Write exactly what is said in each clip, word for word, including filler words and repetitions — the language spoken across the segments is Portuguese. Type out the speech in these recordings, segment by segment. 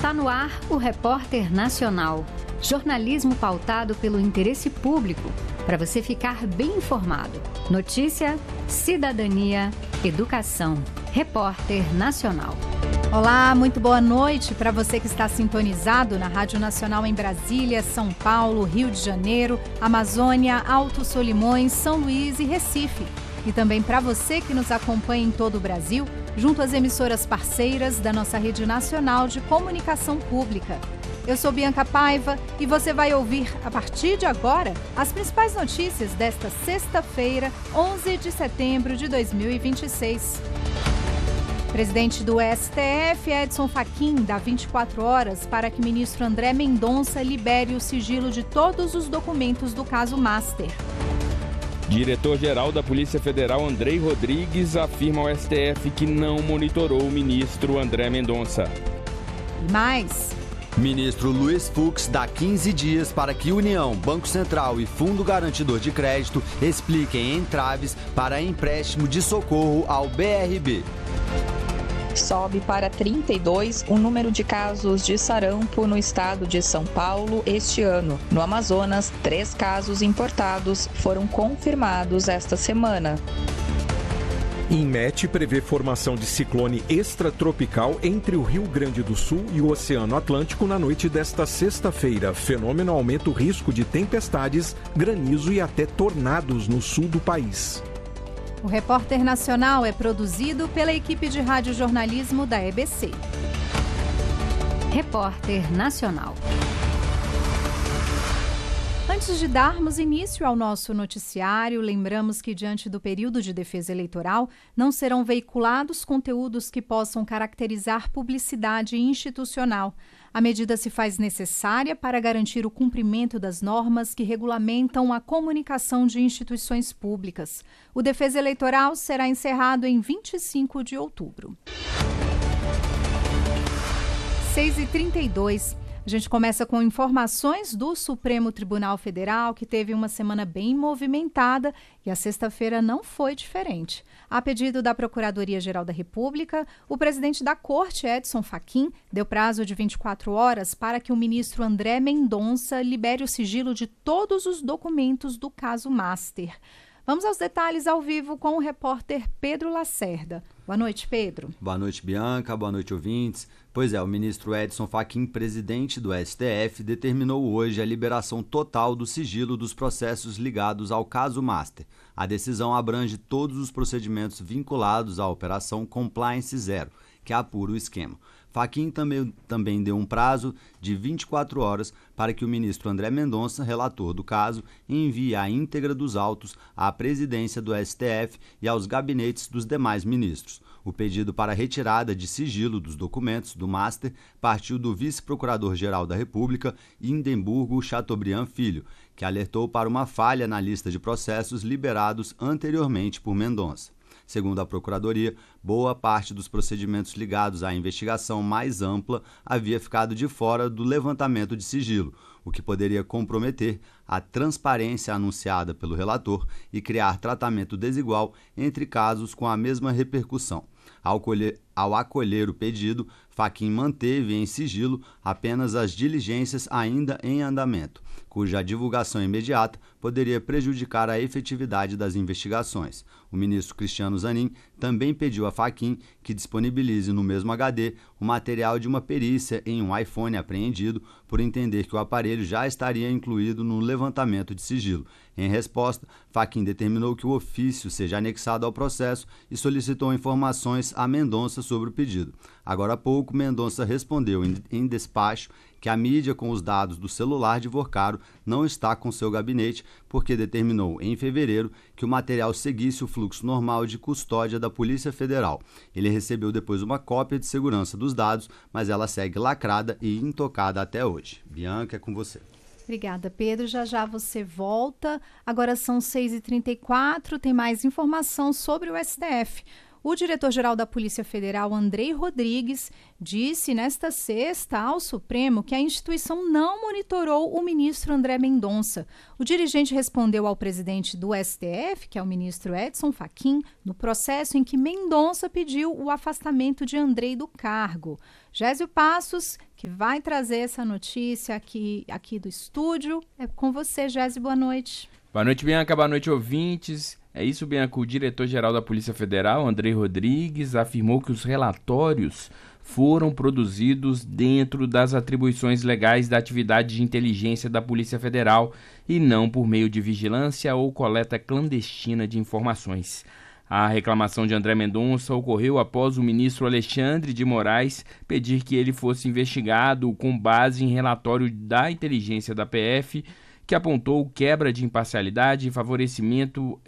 Está no ar o Repórter Nacional. Jornalismo pautado pelo interesse público, para você ficar bem informado. Notícia, cidadania, educação. Repórter Nacional. Olá, muito boa noite para você que está sintonizado na Rádio Nacional em Brasília, São Paulo, Rio de Janeiro, Amazônia, Alto Solimões, São Luís e Recife. E também para você que nos acompanha em todo o Brasil, junto às emissoras parceiras da nossa Rede Nacional de Comunicação Pública. Eu sou Bianca Paiva e você vai ouvir, a partir de agora, as principais notícias desta sexta-feira, onze de setembro de dois mil e vinte e seis. Presidente do S T F, Edson Fachin, dá vinte e quatro horas para que o ministro André Mendonça libere o sigilo de todos os documentos do caso Master. Diretor-geral da Polícia Federal, Andrei Rodrigues, afirma ao S T F que não monitorou o ministro André Mendonça. E mais... Ministro Luiz Fux dá quinze dias para que União, Banco Central e Fundo Garantidor de Crédito expliquem entraves para empréstimo de socorro ao B R B. Sobe para trinta e dois o número de casos de sarampo no estado de São Paulo este ano. No Amazonas, três casos importados foram confirmados esta semana. INMET prevê formação de ciclone extratropical entre o Rio Grande do Sul e o Oceano Atlântico na noite desta sexta-feira. Fenômeno aumenta o risco de tempestades, granizo e até tornados no sul do país. O Repórter Nacional é produzido pela equipe de radiojornalismo da E B C. Repórter Nacional. Antes de darmos início ao nosso noticiário, lembramos que, diante do período de defesa eleitoral, não serão veiculados conteúdos que possam caracterizar publicidade institucional. A medida se faz necessária para garantir o cumprimento das normas que regulamentam a comunicação de instituições públicas. O Defesa Eleitoral será encerrado em vinte e cinco de outubro. seis e trinta e dois. A gente começa com informações do Supremo Tribunal Federal, que teve uma semana bem movimentada e a sexta-feira não foi diferente. A pedido da Procuradoria-Geral da República, o presidente da Corte, Edson Fachin, deu prazo de vinte e quatro horas para que o ministro André Mendonça libere o sigilo de todos os documentos do caso Master. Vamos aos detalhes ao vivo com o repórter Pedro Lacerda. Boa noite, Pedro. Boa noite, Bianca. Boa noite, ouvintes. Pois é, o ministro Edson Fachin, presidente do S T F, determinou hoje a liberação total do sigilo dos processos ligados ao caso Master. A decisão abrange todos os procedimentos vinculados à Operação Compliance Zero, que apura o esquema. Fachin também, também deu um prazo de vinte e quatro horas para que o ministro André Mendonça, relator do caso, envie a íntegra dos autos à presidência do S T F e aos gabinetes dos demais ministros. O pedido para retirada de sigilo dos documentos do Master partiu do vice-procurador-geral da República, Indemburgo Chateaubriand Filho, que alertou para uma falha na lista de processos liberados anteriormente por Mendonça. Segundo a Procuradoria, boa parte dos procedimentos ligados à investigação mais ampla havia ficado de fora do levantamento de sigilo, o que poderia comprometer a transparência anunciada pelo relator e criar tratamento desigual entre casos com a mesma repercussão. Ao, colher, ao acolher o pedido, Fachin manteve em sigilo apenas as diligências ainda em andamento, cuja divulgação imediata poderia prejudicar a efetividade das investigações. O ministro Cristiano Zanin também pediu a Fachin que disponibilize no mesmo H D o material de uma perícia em um iPhone apreendido, por entender que o aparelho já estaria incluído no levantamento de sigilo. Em resposta, Fachin determinou que o ofício seja anexado ao processo e solicitou informações a Mendonça sobre o pedido. Agora há pouco, Mendonça respondeu em, em despacho que a mídia com os dados do celular de Vorcaro não está com seu gabinete, porque determinou em fevereiro que o material seguisse o fluxo normal de custódia da Polícia Federal. Ele recebeu depois uma cópia de segurança dos dados, mas ela segue lacrada e intocada até hoje. Bianca, é com você. Obrigada, Pedro. Já já você volta. Agora são seis e trinta e quatro, tem mais informação sobre o S T F. O diretor-geral da Polícia Federal, Andrei Rodrigues, disse nesta sexta ao Supremo que a instituição não monitorou o ministro André Mendonça. O dirigente respondeu ao presidente do S T F, que é o ministro Edson Fachin, no processo em que Mendonça pediu o afastamento de Andrei do cargo. Gésio Passos, que vai trazer essa notícia aqui, aqui do estúdio. É com você, Gésio, boa noite. Boa noite, Bianca, boa noite, ouvintes. É isso, Bianca, o diretor-geral da Polícia Federal, Andrei Rodrigues, afirmou que os relatórios foram produzidos dentro das atribuições legais da atividade de inteligência da Polícia Federal e não por meio de vigilância ou coleta clandestina de informações. A reclamação de André Mendonça ocorreu após o ministro Alexandre de Moraes pedir que ele fosse investigado com base em relatório da inteligência da P F, que apontou quebra de imparcialidade, favorecimento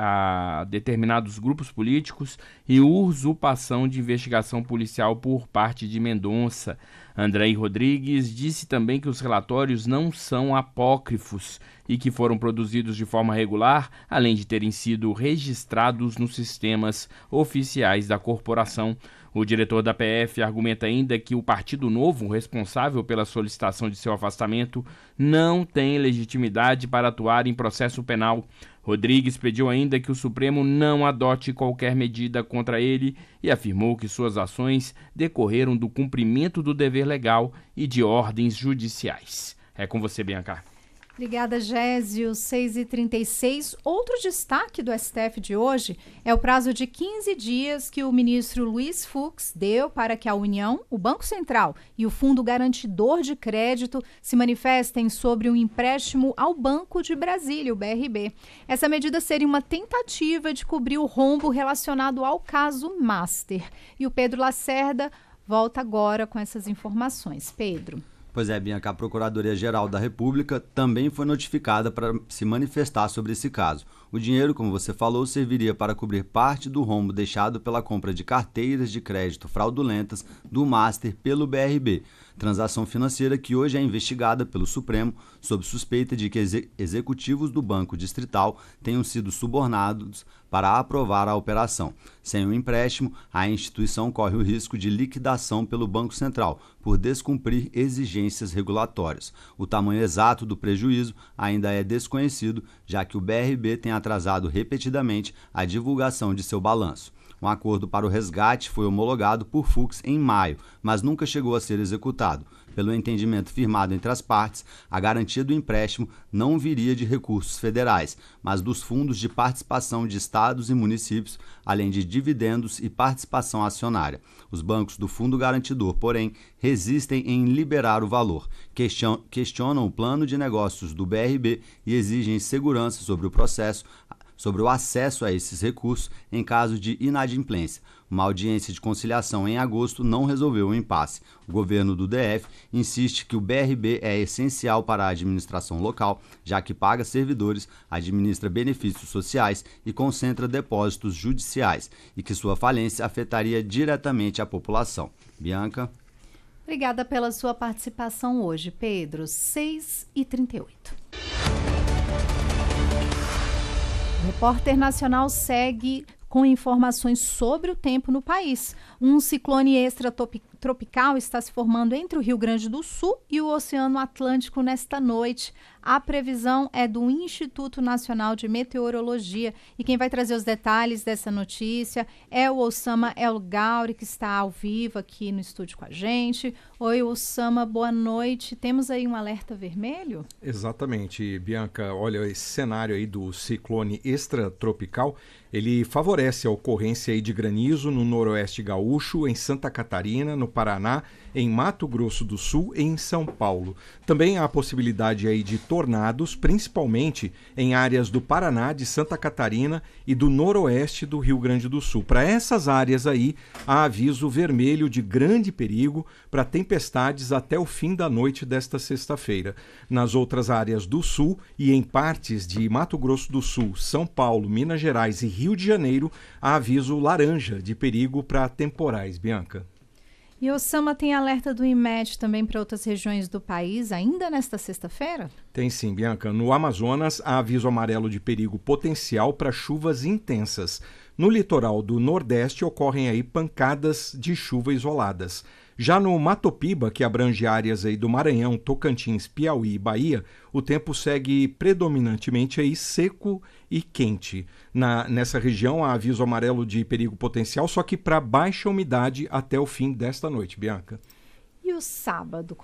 a determinados grupos políticos e usurpação de investigação policial por parte de Mendonça. Andrei Rodrigues disse também que os relatórios não são apócrifos e que foram produzidos de forma regular, além de terem sido registrados nos sistemas oficiais da corporação. O diretor da P F argumenta ainda que o Partido Novo, responsável pela solicitação de seu afastamento, não tem legitimidade para atuar em processo penal. Rodrigues pediu ainda que o Supremo não adote qualquer medida contra ele e afirmou que suas ações decorreram do cumprimento do dever legal e de ordens judiciais. É com você, Bianca. Obrigada, Gésio. seis e trinta e seis. Outro destaque do S T F de hoje é o prazo de quinze dias que o ministro Luiz Fux deu para que a União, o Banco Central e o Fundo Garantidor de Crédito se manifestem sobre um empréstimo ao Banco de Brasília, o B R B. Essa medida seria uma tentativa de cobrir o rombo relacionado ao caso Master. E o Pedro Lacerda volta agora com essas informações. Pedro. Pois é, Bianca, a Procuradoria-Geral da República também foi notificada para se manifestar sobre esse caso. O dinheiro, como você falou, serviria para cobrir parte do rombo deixado pela compra de carteiras de crédito fraudulentas do Master pelo B R B. Transação financeira que hoje é investigada pelo Supremo sob suspeita de que exe- executivos do Banco Distrital tenham sido subornados para aprovar a operação. Sem o empréstimo, a instituição corre o risco de liquidação pelo Banco Central por descumprir exigências regulatórias. O tamanho exato do prejuízo ainda é desconhecido, já que o B R B tem atrasado repetidamente a divulgação de seu balanço. Um acordo para o resgate foi homologado por Fux em maio, mas nunca chegou a ser executado. Pelo entendimento firmado entre as partes, a garantia do empréstimo não viria de recursos federais, mas dos fundos de participação de estados e municípios, além de dividendos e participação acionária. Os bancos do Fundo Garantidor, porém, resistem em liberar o valor, questionam o plano de negócios do B R B e exigem segurança sobre o processo, sobre o acesso a esses recursos em caso de inadimplência. Uma audiência de conciliação em agosto não resolveu o impasse. O governo do D F insiste que o B R B é essencial para a administração local, já que paga servidores, administra benefícios sociais e concentra depósitos judiciais, e que sua falência afetaria diretamente a população. Bianca. Obrigada pela sua participação hoje, Pedro. seis e trinta e oito. O Repórter Nacional segue com informações sobre o tempo no país. Um ciclone extratropical está se formando entre o Rio Grande do Sul e o Oceano Atlântico nesta noite. A previsão é do Instituto Nacional de Meteorologia. E quem vai trazer os detalhes dessa notícia é o Osama El Gauri, que está ao vivo aqui no estúdio com a gente. Oi, Osama, boa noite. Temos aí um alerta vermelho? Exatamente, Bianca. Olha, esse cenário aí do ciclone extratropical, ele favorece a ocorrência aí de granizo no noroeste gaúcho, em Santa Catarina, no Paraná, em Mato Grosso do Sul e em São Paulo. Também há a possibilidade aí de tornados, principalmente em áreas do Paraná, de Santa Catarina e do noroeste do Rio Grande do Sul. Para essas áreas aí, há aviso vermelho de grande perigo para tempestades até o fim da noite desta sexta-feira. Nas outras áreas do sul e em partes de Mato Grosso do Sul, São Paulo, Minas Gerais e Rio de Janeiro, há aviso laranja de perigo para temporais, Bianca. E o Sama tem alerta do IMET também para outras regiões do país, ainda nesta sexta-feira? Tem sim, Bianca. No Amazonas, há aviso amarelo de perigo potencial para chuvas intensas. No litoral do Nordeste, ocorrem aí pancadas de chuva isoladas. Já no Mato Piba, que abrange áreas aí do Maranhão, Tocantins, Piauí e Bahia, o tempo segue predominantemente aí seco e quente. Na, nessa região há aviso amarelo de perigo potencial, só que para baixa umidade até o fim desta noite, Bianca. E o sábado?